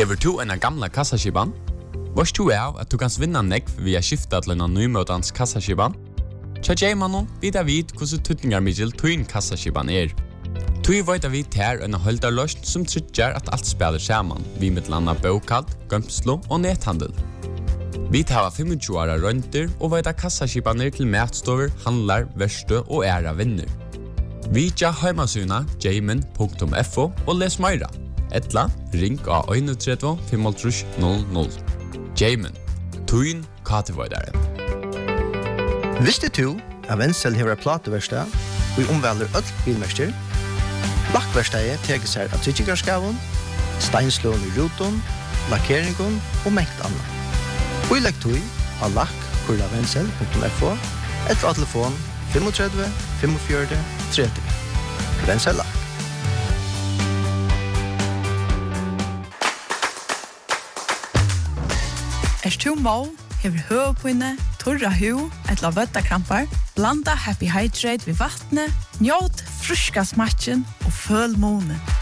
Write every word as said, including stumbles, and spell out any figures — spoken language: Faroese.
Hever du en gamla kassaskipan? Vars du er at du kan vinna nekv via skifta til en nymøtans kassaskipan? Tja Jaymanon vidar vid hvordan tutningar middel tuin kassaskipan er. Tui veit vi ter en holdarløst som tryggjar at alt spiller saman, vi mittlanda bokad, gømslo og nethandel. Vi tar tjuefem åra rønter og veit kassaskipaner til matstover, handlar, verste og æra vinner. Vi tja heimasuna jayman punktum f o og les meira. Etla, ring av tre en fem null null. Jayman, tuin katevoidare. Visste du at Wenzel hever plateverstad og i omvelder öll bilmester? Lakkverstadet teger seg av tryggingarskaven, steinslån i ruton, lakkeringen og mengt annet. Og i lekktøy av lakk kurla wenzel punktum f o etter av telefon tre fem fem fire tre tre. Wenzel lakk. Er du må, hever høvepinne, torra hu, etla vøttakrampar, blanda Happy Hydrate ved vattnet, njåt fruska smatchen og føl måne.